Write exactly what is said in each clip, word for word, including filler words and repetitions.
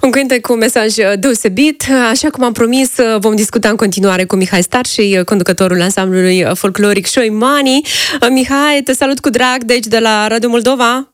Un cântec cu un mesaj deosebit. Așa cum am promis, vom discuta în continuare cu Mihai Starcei, conducătorul ansamblului folcloric Șoimanii. Mihai, te salut cu drag de aici, de la Radio Moldova.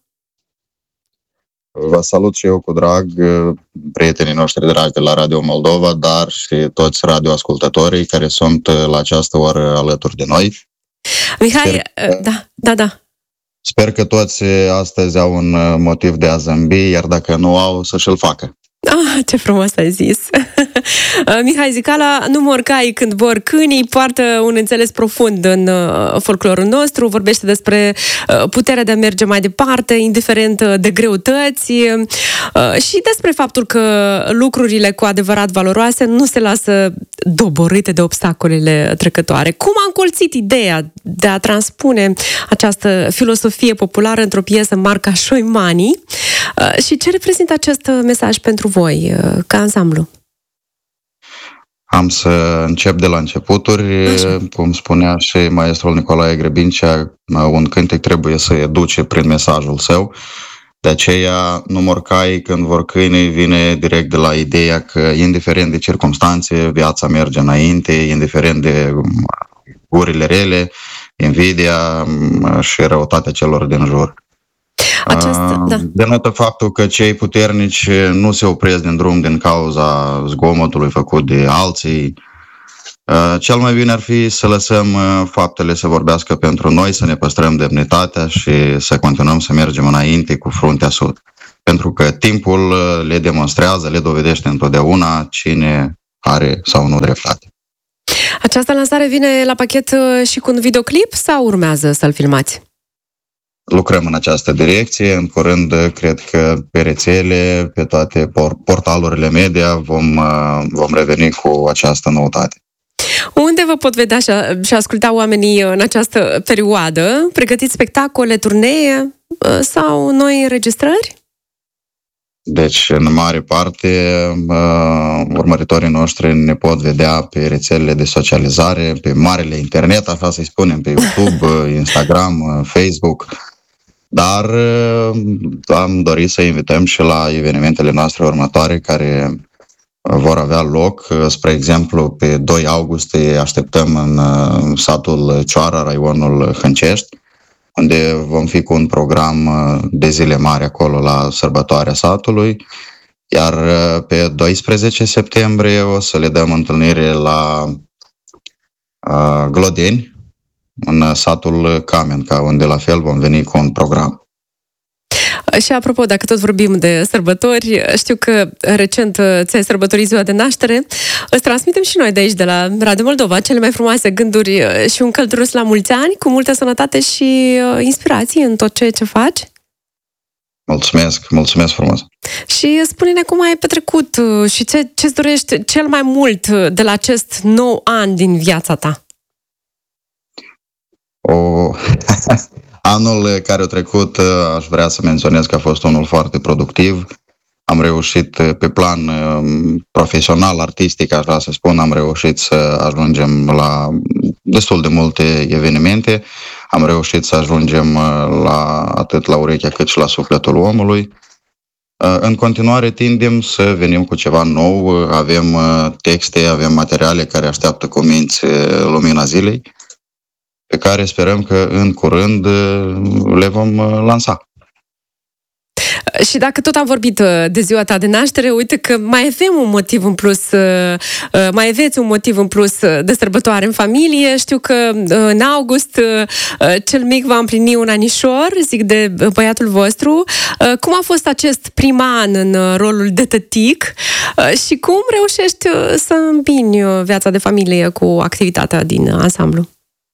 Vă salut și eu cu drag, prietenii noștri dragi de la Radio Moldova, dar și toți radioascultătorii care sunt la această oră alături de noi. Mihai, că, da, da, da. Sper că toți astăzi au un motiv de a zâmbi, iar dacă nu au, să și-l facă. Ah, ce frumos ai zis! Mihai Zicala, nu mor caii când vor câinii, poartă un înțeles profund în folclorul nostru, vorbește despre puterea de a merge mai departe, indiferent de greutăți, și despre faptul că lucrurile cu adevărat valoroase nu se lasă doborâte de obstacolele trecătoare. Cum a încolțit ideea de a transpune această filosofie populară într-o piesă marca Șoimanii și ce reprezintă acest mesaj pentru voi, ca ansamblu? Am să încep de la începuturi. Așa. Cum spunea și maestrul Nicolae Grebincea, un cântec trebuie să educe prin mesajul său. De aceea, nu mor caii când vor câinii vine direct de la ideea că, indiferent de circumstanțe, viața merge înainte, indiferent de gurile rele, invidia și răutatea celor din jur. Aceasta, da. Denotă faptul că cei puternici nu se opresc din drum din cauza zgomotului făcut de alții. Cel mai bine ar fi să lăsăm faptele să vorbească pentru noi, să ne păstrăm demnitatea și să continuăm să mergem înainte cu fruntea sus. Pentru că timpul le demonstrează, le dovedește întotdeauna cine are sau nu dreptate. Această lansare vine la pachet și cu un videoclip sau urmează să-l filmați? Lucrăm în această direcție. În curând, cred că pe rețele, pe toate portalurile media, vom, vom reveni cu această noutate. Unde vă pot vedea și asculta oamenii în această perioadă? Pregătiți spectacole, turnee sau noi înregistrări? Deci, în mare parte, urmăritorii noștri ne pot vedea pe rețelele de socializare, pe marele internet, așa să-i spunem, pe YouTube, Instagram, Facebook. Dar am dorit să invităm și la evenimentele noastre următoare care vor avea loc. Spre exemplu, pe doi august așteptăm în satul Cioara, raionul Hâncești, unde vom fi cu un program de zile mari acolo la sărbătoarea satului. Iar pe doisprezece septembrie o să le dăm întâlnire la uh, Glodeni, în satul Camenca, unde la fel vom veni cu un program. Și apropo, dacă tot vorbim de sărbători, știu că recent ți-ai sărbătorit ziua de naștere. Îți transmitem și noi de aici, de la Radio Moldova, cele mai frumoase gânduri și un călduros la mulți ani, cu multă sănătate și inspirație în tot ceea ce faci. Mulțumesc, mulțumesc frumos. Și spune-ne cum ai petrecut și ce, ce-ți dorești cel mai mult de la acest nou an din viața ta? O... Anul care a trecut, aș vrea să menționez că a fost unul foarte productiv. Am reușit pe plan profesional, artistic, aș vrea să spun, am reușit să ajungem la destul de multe evenimente. Am reușit să ajungem la atât la urechea cât și la sufletul omului. În continuare tindem să venim cu ceva nou. Avem texte, avem materiale care așteaptă cu minți lumina zilei, pe care sperăm că în curând le vom lansa. Și dacă tot am vorbit de ziua ta de naștere, uite că mai avem un motiv în plus, mai aveți un motiv în plus de sărbătoare în familie. Știu că în august cel mic va împlini un anișor, zic de băiatul vostru. Cum a fost acest prim an în rolul de tătic și cum reușești să îmbini viața de familie cu activitatea din ansamblu?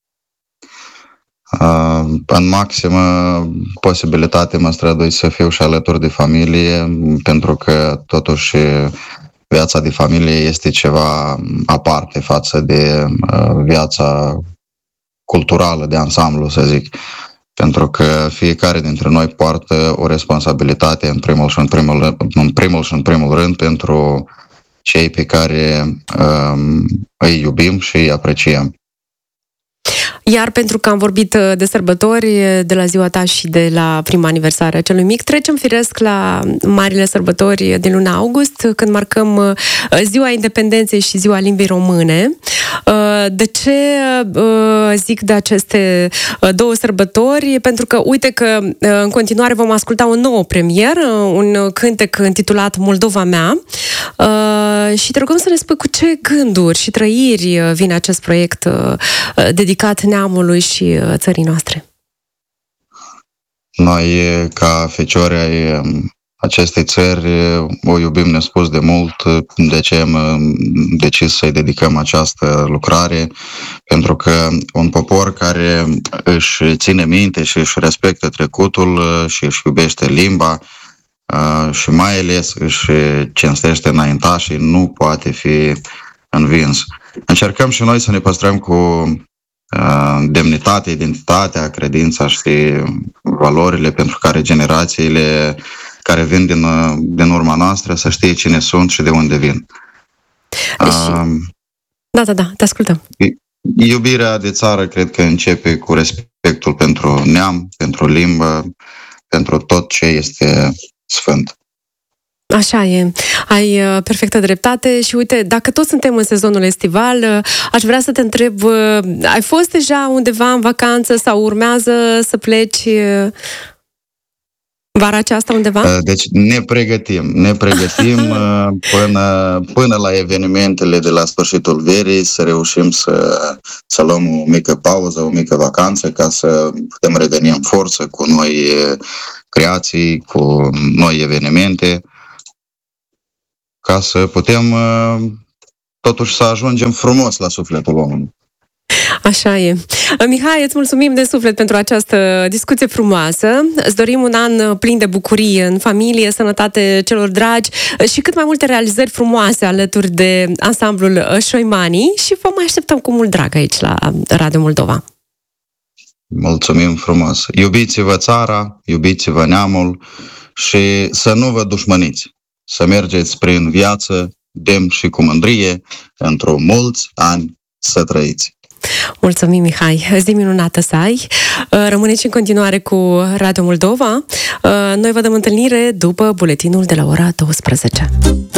Uh, în maximă posibilitate mă strădui să fiu și alături de familie, pentru că totuși viața de familie este ceva aparte față de uh, viața culturală de ansamblu, să zic. Pentru că fiecare dintre noi poartă o responsabilitate în primul și în primul, în primul, și în primul rând pentru cei pe care uh, îi iubim și îi apreciem. Iar pentru că am vorbit de sărbători, de la ziua ta și de la prima aniversare a celui mic, trecem firesc la marile sărbători din luna august, când marcăm Ziua Independenței și Ziua Limbii Române. De ce zic de aceste două sărbători? Pentru că, uite că în continuare vom asculta o nouă premieră, un cântec intitulat Moldova mea, și te rugăm să ne spui cu ce gânduri și trăiri vine acest proiect dedicat neamului și țării noastre. Noi, ca feciori ai acestei țări, o iubim nespus de mult, de aceea am decis să-i dedicăm această lucrare, pentru că un popor care își ține minte și își respectă trecutul și își iubește limba și mai ales își cinstește înaintașii, nu poate fi învins. Încercăm și noi să ne păstrăm cu demnitatea, identitatea, credința și valorile pentru care generațiile care vin din, din urma noastră să știe cine sunt și de unde vin. Deci... Uh, da, da, da, te ascultăm. Iubirea de țară cred că începe cu respectul pentru neam, pentru limbă, pentru tot ce este sfânt. Așa e, ai uh, perfectă dreptate și uite, dacă toți suntem în sezonul estival, uh, aș vrea să te întreb, uh, ai fost deja undeva în vacanță sau urmează să pleci uh, vara aceasta undeva? Deci ne pregătim, ne pregătim până, până la evenimentele de la sfârșitul verii, să reușim să, să luăm o mică pauză, o mică vacanță, ca să putem reveni în forță cu noi creații, cu noi evenimente, ca să putem totuși să ajungem frumos la sufletul omului. Așa e. Mihai, îți mulțumim de suflet pentru această discuție frumoasă. Îți dorim un an plin de bucurie în familie, sănătate celor dragi și cât mai multe realizări frumoase alături de ansamblul Șoimanii și vă mai așteptăm cu mult drag aici la Radio Moldova. Mulțumim frumos. Iubiți-vă țara, iubiți-vă neamul și să nu vă dușmăniți. Să mergeți prin viață demn și cu mândrie, într-o mulți ani să trăiți. Mulțumim, Mihai. Zi minunată să ai. Rămâneți în continuare cu Radio Moldova. Noi vă dăm întâlnire după buletinul de la ora douăsprezece.